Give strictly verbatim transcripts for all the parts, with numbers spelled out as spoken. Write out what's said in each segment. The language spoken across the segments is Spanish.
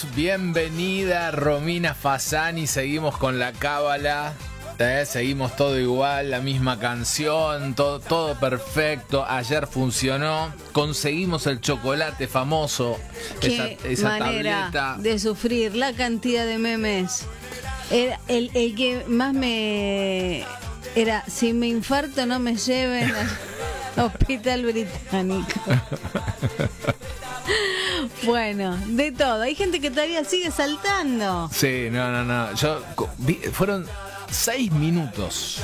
Bienvenidos, bienvenida Romina Fasani. Seguimos con la cábala. ¿Eh? Seguimos todo igual, la misma canción, todo, todo perfecto. Ayer funcionó, conseguimos el chocolate famoso. Qué esa, esa manera tableta de sufrir, la cantidad de memes. Era el, el que más me era, si me infarto no me lleven al hospital británico. Bueno, de todo. Hay gente que todavía sigue saltando. Sí, no, no, no. Yo vi, fueron seis minutos.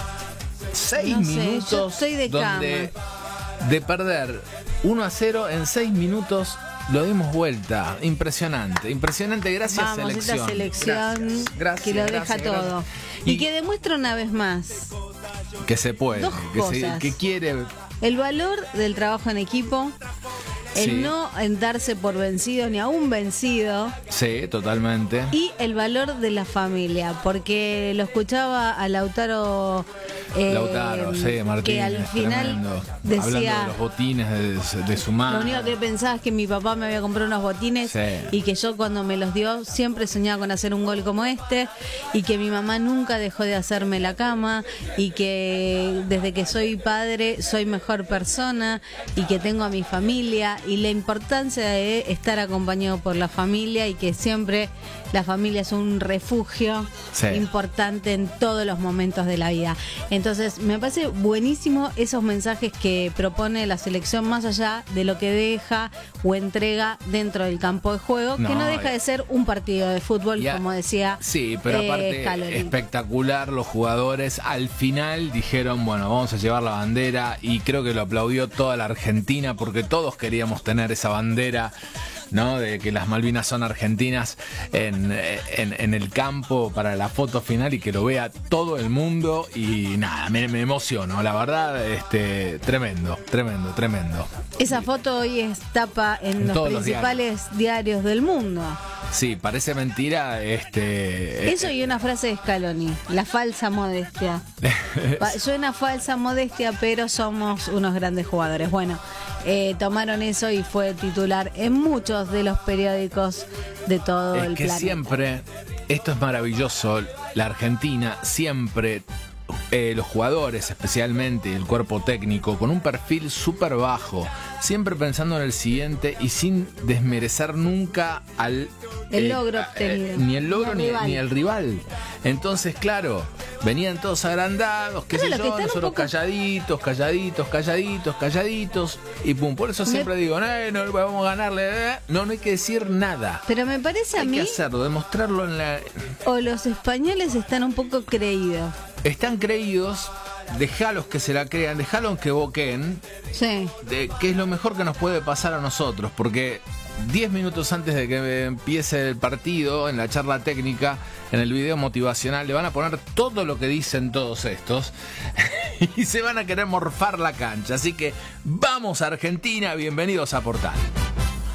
Seis No sé, minutos. yo estoy de donde de perder uno a cero en seis minutos lo dimos vuelta. Impresionante, impresionante. Gracias, Vamos, selección. esta selección Gracias, gracias, que lo deja gracias, todo. gracias. Y, Y que demuestra una vez más que se puede, dos que, se, cosas. que quiere. El valor del trabajo en equipo, el Sí. no darse por vencido ni aún vencido, Sí, totalmente. y el valor de la familia, porque lo escuchaba a Lautaro, eh, Lautaro, sí, Martínez, que al final tremendo. Hablando decía, de los botines de, de su madre. lo único que pensaba es que mi papá me había comprado unos botines, Sí. y que yo cuando me los dio siempre soñaba con hacer un gol como este, y que mi mamá nunca dejó de hacerme la cama, y que desde que soy padre soy mejor persona, y que tengo a mi familia, y la importancia de estar acompañado por la familia, y que siempre la familia es un refugio Sí. importante en todos los momentos de la vida. Entonces me parece buenísimo esos mensajes que propone la selección, más allá de lo que deja o entrega dentro del campo de juego, No, que no deja de ser un partido de fútbol, Ya- como decía. Sí, pero eh, aparte Scaloni. espectacular, los jugadores al final dijeron, bueno, vamos a llevar la bandera, y creo que lo aplaudió toda la Argentina, porque todos queríamos tener esa bandera, ¿no? De que las Malvinas son argentinas en, en, en el campo para la foto final, y que lo vea todo el mundo. Y nada, me, me emociono, la verdad, este, tremendo, tremendo, tremendo. Esa foto hoy es tapa en, En los todos los principales diarios del mundo. Sí, parece mentira, este... Eso y una frase de Scaloni, la falsa modestia. Pa- Suena falsa modestia, pero somos unos grandes jugadores. Bueno, eh, tomaron eso y fue titular en muchos de los periódicos de todo Es el que planeta. siempre, esto es maravilloso, la Argentina siempre, eh, los jugadores especialmente, el cuerpo técnico, con un perfil súper bajo, siempre pensando en el siguiente y sin desmerecer nunca al... El logro obtenido. ni el logro Ni ni, el rival. ni el rival. Entonces, claro, venían todos agrandados, qué Pero sé lo que yo, están un nosotros poco- calladitos, calladitos, calladitos, calladitos, y pum, por eso siempre digo, no, no vamos a ganarle, eh". no, no hay que decir nada. Pero me parece a Hay mí, que hacerlo, demostrarlo en la... o los españoles están un poco creídos. Están creídos, dejalos que se la crean, dejalos que boquen, Sí. de que es lo mejor que nos puede pasar a nosotros, porque diez minutos antes de que empiece el partido, en la charla técnica, en el video motivacional, le van a poner todo lo que dicen todos estos y se van a querer morfar la cancha. Así que vamos a Argentina, bienvenidos a Portal.